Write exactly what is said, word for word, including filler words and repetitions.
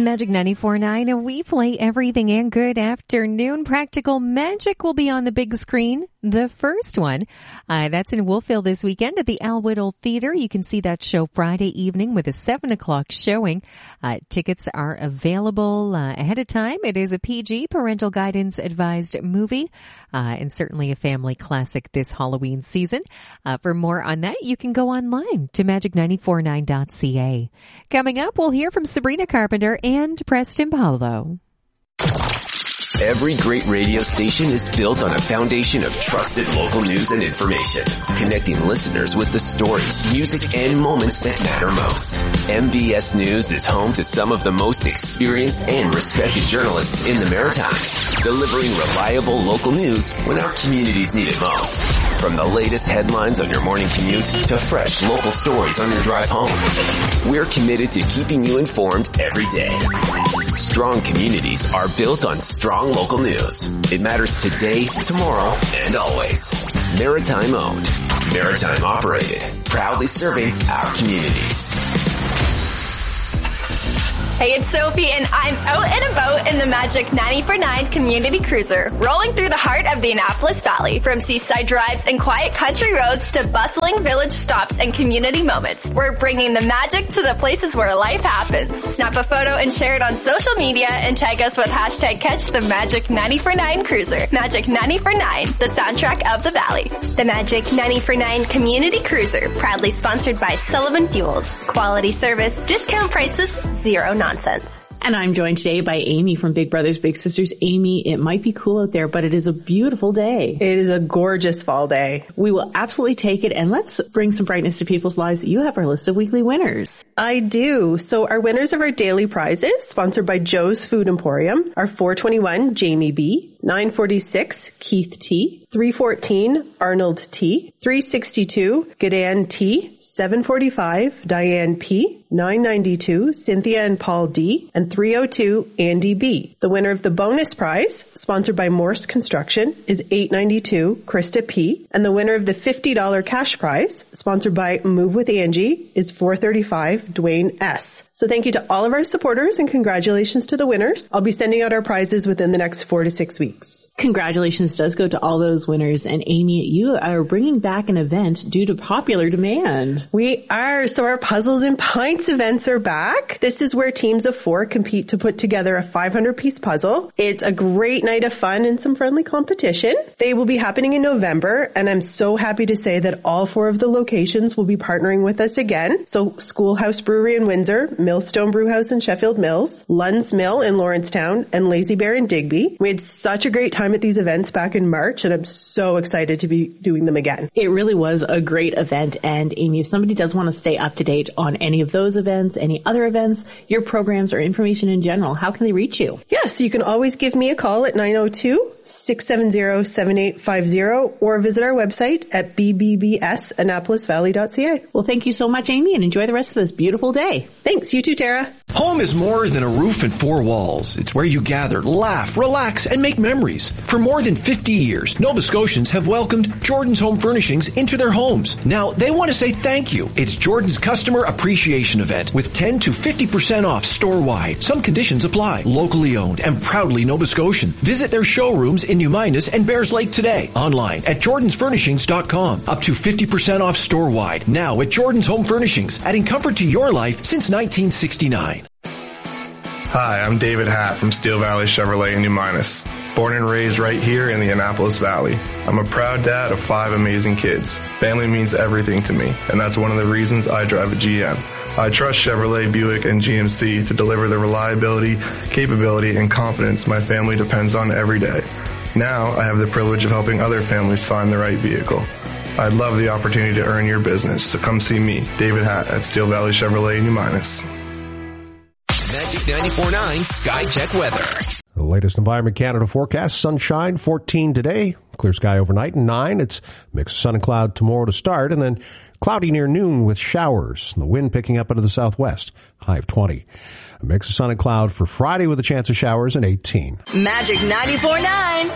Magic ninety-four point nine, and we play everything. And good afternoon. Practical Magic will be on the big screen. The first one, uh, that's in Wolfville this weekend at the Al Whittle Theater. You can see that show Friday evening with a seven o'clock showing. Uh, tickets are available uh, ahead of time. It is a P G, parental guidance advised movie, uh, and certainly a family classic this Halloween season. Uh, for more on that, you can go online to magic nine four nine dot c a. Coming up, we'll hear from Sabrina Carpenter and Preston Paulo. Every great radio station is built on a foundation of trusted local news and information, connecting listeners with the stories, music, and moments that matter most. M B S News is home to some of the most experienced and respected journalists in the Maritimes, delivering reliable local news when our communities need it most. From the latest headlines on your morning commute to fresh local stories on your drive home, we're committed to keeping you informed every day. Strong communities are built on strong local news. It matters today, tomorrow, and always. Maritime owned, Maritime operated, proudly serving our communities. Hey, it's Sophie, and I'm out and about in the Magic ninety-four point nine Community Cruiser, rolling through the heart of the Annapolis Valley. From seaside drives and quiet country roads to bustling village stops and community moments, we're bringing the magic to the places where life happens. Snap a photo and share it on social media and tag us with hashtag Catch the Magic ninety-four point nine Cruiser. Magic ninety-four point nine, the soundtrack of the Valley. The Magic ninety-four point nine Community Cruiser, proudly sponsored by Sullivan Fuels. Quality service, discount prices, zero nonsense. And I'm joined today by Amy from Big Brothers Big Sisters. Amy, it might be cool out there, but it is a beautiful day. It is a gorgeous fall day. We will absolutely take it, and let's bring some brightness to people's lives. You have our list of weekly winners. I do. So our winners of our daily prizes, sponsored by Joe's Food Emporium, are four twenty-one Jamie B, nine forty-six Keith T, three fourteen Arnold T, three sixty-two Gadan T, seven forty-five Diane P, nine ninety-two Cynthia and Paul D, and three oh two Andy B. The winner of the bonus prize, sponsored by Morse Construction, is eight ninety-two Krista P, and the winner of the fifty dollars cash prize, sponsored by Move with Angie, is four thirty-five Dwayne S. So thank you to all of our supporters and congratulations to the winners. I'll be sending out our prizes within the next four to six weeks. Congratulations does go to all those winners. And Amy, you are bringing back an event due to popular demand. We are. So our Puzzles and Pints events are back. This is where teams of four compete to put together a five hundred piece puzzle. It's a great night of fun and some friendly competition. They will be happening in November, and I'm so happy to say that all four of the locations will be partnering with us again. So Schoolhouse Brewery in Windsor, Millstone Brewhouse in Sheffield Mills, Lund's Mill in Lawrencetown, and Lazy Bear in Digby. We had such a great time at these events back in March, and I'm so excited to be doing them again. It really was a great event, and Amy, if somebody does want to stay up to date on any of those events, any other events, your programs, or information in general, how can they reach you? Yes, yeah, so you can always give me a call at nine oh two, six seven zero, seven eight five zero or visit our website at b b b s annapolis valley dot c a. Well, thank you so much, Amy, and enjoy the rest of this beautiful day. Thanks. You too, Tara. Home is more than a roof and four walls. It's where you gather, laugh, relax, and make memories. For more than fifty years, Nova Scotians have welcomed Jordan's Home Furnishings into their homes. Now, they want to say thank you. It's Jordan's Customer Appreciation Event with ten to fifty percent off store-wide. Some conditions apply. Locally owned and proudly Nova Scotian. Visit their showrooms in New Minas and Bears Lake today. Online at jordans furnishings dot com. Up to fifty percent off store-wide. Now at Jordan's Home Furnishings, adding comfort to your life since nineteen sixty-nine. Hi, I'm David Hatt from Steel Valley Chevrolet in New Minas. Born and raised right here in the Annapolis Valley. I'm a proud dad of five amazing kids. Family means everything to me, and that's one of the reasons I drive a G M. I trust Chevrolet, Buick, and G M C to deliver the reliability, capability, and confidence my family depends on every day. Now, I have the privilege of helping other families find the right vehicle. I'd love the opportunity to earn your business, so come see me, David Hatt, at Steel Valley Chevrolet in New Minas. Magic ninety-four point nine Sky Check Weather. The latest Environment Canada forecast, sunshine, fourteen today, clear sky overnight, and nine. It's mixed sun and cloud tomorrow to start, and then cloudy near noon with showers, and the wind picking up into the southwest, high of twenty. A mix of sun and cloud for Friday with a chance of showers and eighteen. Magic ninety-four point nine.